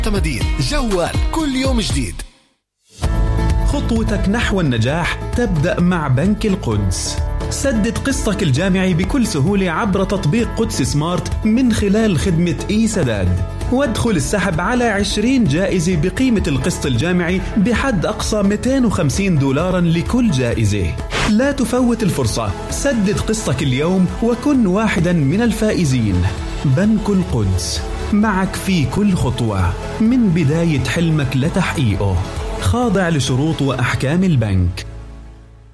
معتمدين. جوال كل يوم جديد. خطوتك نحو النجاح تبدأ مع بنك القدس. سدد قسطك الجامعي بكل سهولة عبر تطبيق قدس سمارت من خلال خدمة سداد، وادخل السحب على 20 جائزة بقيمة القسط الجامعي بحد أقصى $250 لكل جائزة. لا تفوت الفرصة، سدد قسطك اليوم وكن واحدا من الفائزين. بنك القدس، معك في كل خطوة من بداية حلمك لتحقيقه. خاضع لشروط وأحكام البنك.